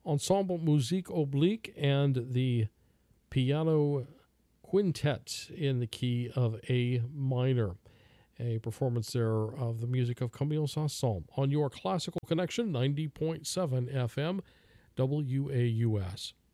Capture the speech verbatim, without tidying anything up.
Ensemble Musique Oblique and the Piano Quintet in the key of A minor. A performance there of the music of Camille Saint-Saëns on your Classical Connection, ninety point seven F M, W A U S.